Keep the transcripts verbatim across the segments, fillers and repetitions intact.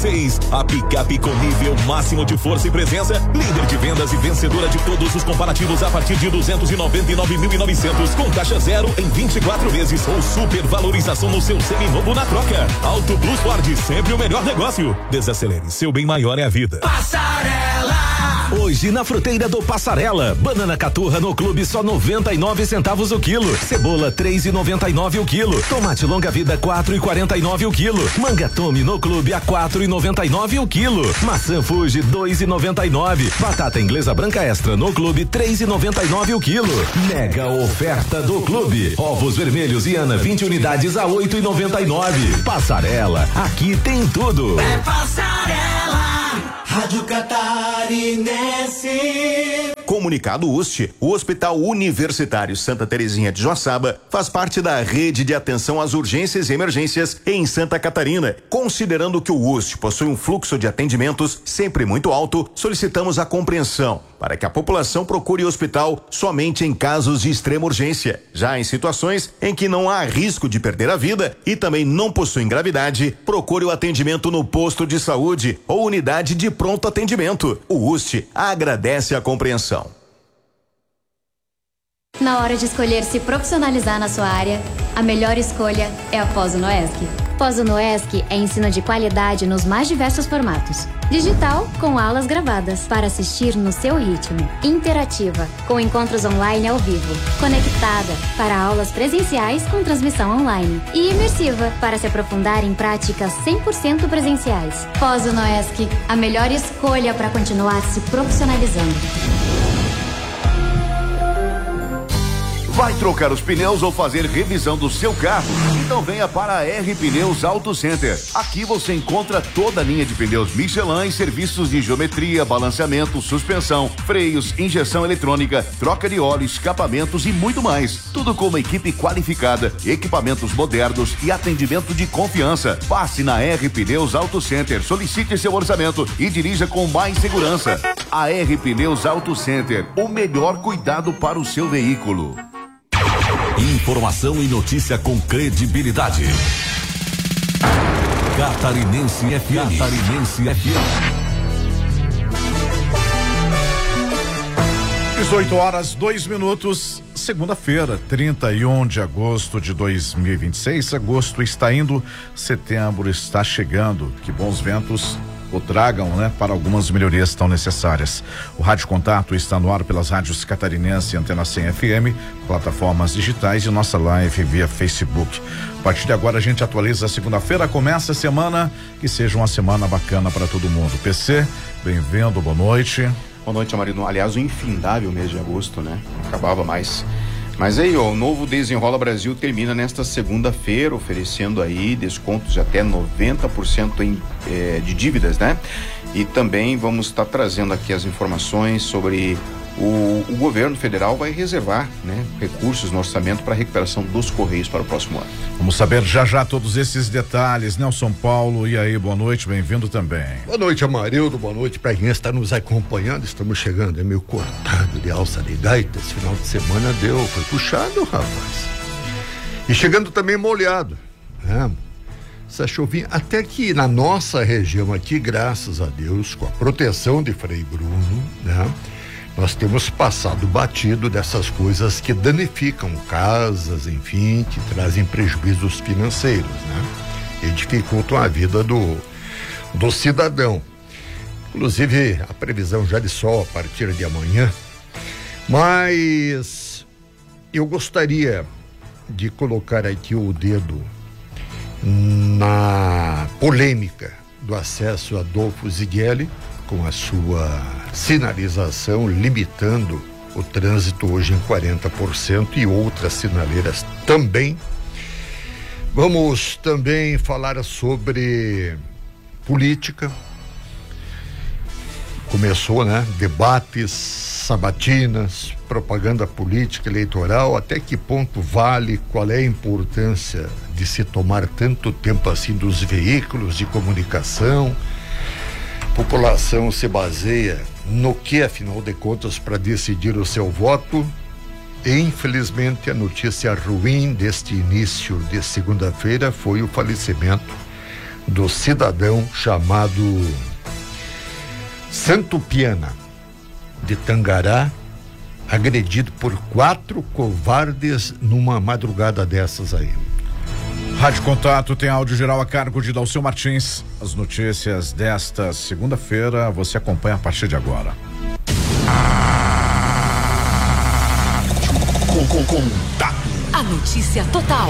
Seis, a picape com nível máximo de força e presença, líder de vendas e vencedora de todos os comparativos a partir de duzentos e noventa e nove mil e novecentos, com taxa zero em vinte e quatro vezes ou super valorização no seu seminovo na troca. Auto Plus Ford, sempre o melhor negócio. Desacelere, seu bem maior é a vida. Passarela! Hoje na fruteira do Passarela, banana caturra no clube só noventa e nove centavos o quilo, cebola três e noventa e nove o quilo, tomate longa vida quatro e quarenta e nove o quilo, manga tome no clube a quatro e noventa e nove o quilo, maçã Fuji dois e noventa e nove, batata inglesa branca extra no clube três e noventa e nove o quilo. Mega oferta do clube, ovos vermelhos e Ana vinte unidades a oito e noventa e nove. Passarela, aqui tem tudo. É Passarela, Rádio Catarinense. Comunicado U S T, o Hospital Universitário Santa Terezinha de Joaçaba faz parte da rede de atenção às urgências e emergências em Santa Catarina. Considerando que o U S T possui um fluxo de atendimentos sempre muito alto, solicitamos a compreensão para que a população procure o hospital somente em casos de extrema urgência. Já em situações em que não há risco de perder a vida e também não possuem gravidade, procure o atendimento no posto de saúde ou unidade de pronto atendimento. O U S T agradece a compreensão. Na hora de escolher se profissionalizar na sua área, a melhor escolha é a Pós-Unoesc. Pós-Unoesc é ensino de qualidade nos mais diversos formatos. Digital, com aulas gravadas, para assistir no seu ritmo. Interativa, com encontros online ao vivo. Conectada, para aulas presenciais com transmissão online. E imersiva, para se aprofundar em práticas cem por cento presenciais. Pós-Unoesc, a melhor escolha para continuar se profissionalizando. Vai trocar os pneus ou fazer revisão do seu carro? Então venha para a R Pneus Auto Center. Aqui você encontra toda a linha de pneus Michelin e serviços de geometria, balanceamento, suspensão, freios, injeção eletrônica, troca de óleo, escapamentos e muito mais. Tudo com uma equipe qualificada, equipamentos modernos e atendimento de confiança. Passe na R Pneus Auto Center, solicite seu orçamento e dirija com mais segurança. A R Pneus Auto Center, o melhor cuidado para o seu veículo. Informação e notícia com credibilidade. Catarinense F M. Catarinense F M. dezoito horas, dois minutos, segunda-feira, trinta e um de agosto de dois mil e vinte e seis. Agosto está indo, setembro está chegando. Que bons ventos o tragam, né, para algumas melhorias tão necessárias. O Rádio Contato está no ar pelas rádios Catarinense, Antena cem F M, plataformas digitais e nossa live via Facebook. A partir de agora a gente atualiza a segunda-feira, começa a semana, que seja uma semana bacana para todo mundo. P C, bem-vindo, boa noite. Boa noite, Amarino. Aliás, o infindável mês de agosto, né? Acabava mais. Mas aí, ó, o novo Desenrola Brasil termina nesta segunda-feira, oferecendo aí descontos de até noventa por cento em, eh, de dívidas, né? E também vamos estar trazendo aqui as informações sobre o, o governo federal vai reservar, né, recursos no orçamento para a recuperação dos Correios para o próximo ano. Vamos saber já já todos esses detalhes. Nelson Paulo, e aí, boa noite, bem-vindo também. Boa noite, Amarildo, boa noite para quem está nos acompanhando. Estamos chegando, é meio cortado de alça de gaita. Esse final de semana deu, foi puxado, rapaz. E chegando também molhado, né? Essa chuvinha, até que na nossa região aqui, graças a Deus, com a proteção de Frei Bruno, né? Nós temos passado batido dessas coisas que danificam casas, enfim, que trazem prejuízos financeiros, né? E dificultam a vida do, do cidadão. Inclusive, a previsão já de sol a partir de amanhã. Mas eu gostaria de colocar aqui o dedo na polêmica do acesso a Adolfo Zigueli, com a sua sinalização limitando o trânsito hoje em quarenta por cento e outras sinaleiras também. Vamos também falar sobre política. Começou, né? Debates, sabatinas, propaganda política eleitoral. Até que ponto vale? Qual é a importância de se tomar tanto tempo assim dos veículos de comunicação? População se baseia no que, afinal de contas, para decidir o seu voto? E, infelizmente, a notícia ruim deste início de segunda-feira foi o falecimento do cidadão chamado Santo Piana, de Tangará, agredido por quatro covardes numa madrugada dessas aí. Rádio Contato tem áudio geral a cargo de Dalceu Martins. As notícias desta segunda-feira você acompanha a partir de agora. Com, com, contato. A notícia total.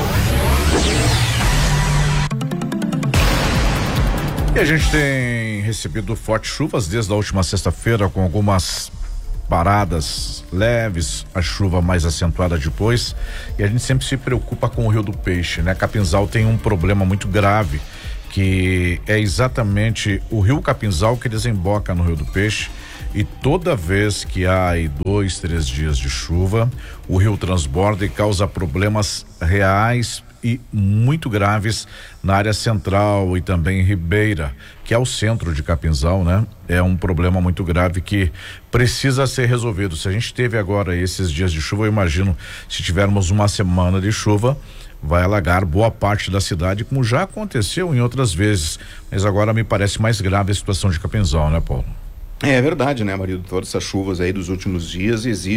E a gente tem recebido fortes chuvas desde a última sexta-feira, com algumas paradas leves, a chuva mais acentuada depois, e a gente sempre se preocupa com o Rio do Peixe, né? Capinzal tem um problema muito grave, que é exatamente o Rio Capinzal que desemboca no Rio do Peixe, e toda vez que há aí dois, três dias de chuva, o rio transborda e causa problemas reais e muito graves na área central e também em Ribeira, que é o centro de Capinzal, né? É um problema muito grave que precisa ser resolvido. Se a gente teve agora esses dias de chuva, eu imagino, se tivermos uma semana de chuva, vai alagar boa parte da cidade, como já aconteceu em outras vezes. Mas agora me parece mais grave a situação de Capinzal, né, Paulo? É verdade, né, marido? Todas essas chuvas aí dos últimos dias exigem